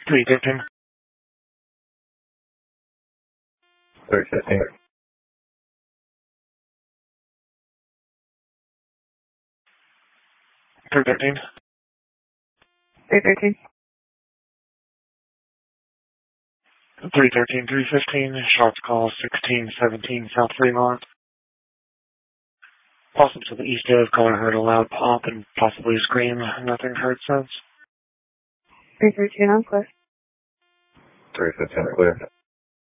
313. 315. 313. 313. 313, 315, shots call 1617 South Fremont. Also to the east of, caller heard a loud pop and possibly a scream. Nothing heard since. 313 on clear. 315 clear.